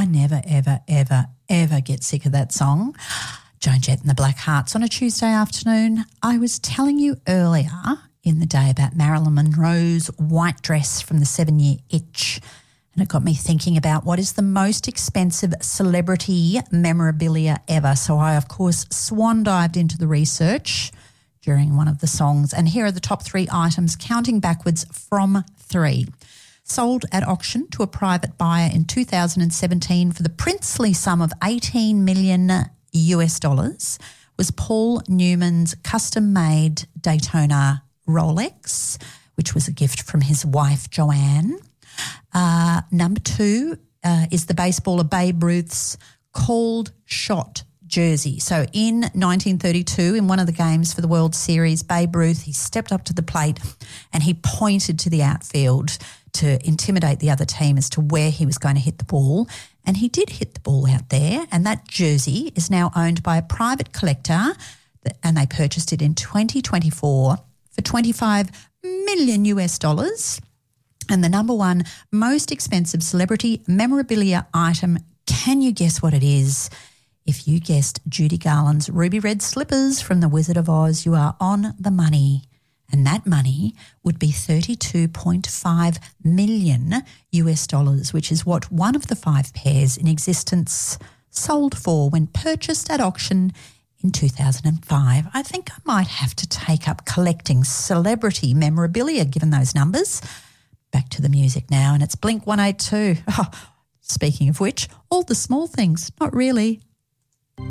never, ever, ever, ever get sick of that song. Joan Jett and the Black Hearts on a Tuesday afternoon. I was telling you earlier in the day about Marilyn Monroe's white dress from the 7-Year Itch, and it got me thinking about what is the most expensive celebrity memorabilia ever. So I, of course, swan dived into the research during one of the songs, and here are the top 3 items, counting backwards from 3. Sold at auction to a private buyer in 2017 for the princely sum of $18 million was Paul Newman's custom-made Daytona Rolex, which was a gift from his wife Joanne. Number 2 is the baseballer Babe Ruth's called shot jersey. So in 1932, in one of the games for the World Series, Babe Ruth, he stepped up to the plate and he pointed to the outfield to intimidate the other team as to where he was going to hit the ball. And he did hit the ball out there, and that jersey is now owned by a private collector, and they purchased it in 2024 for $25 million. And the number 1 most expensive celebrity memorabilia item, can you guess what it is? If you guessed Judy Garland's ruby red slippers from The Wizard of Oz, you are on the money. And that money would be $32.5 million, which is what one of the 5 pairs in existence sold for when purchased at auction in 2005. I think I might have to take up collecting celebrity memorabilia given those numbers. Back to the music now, and it's Blink-182. Oh, speaking of which, all the small things, not really.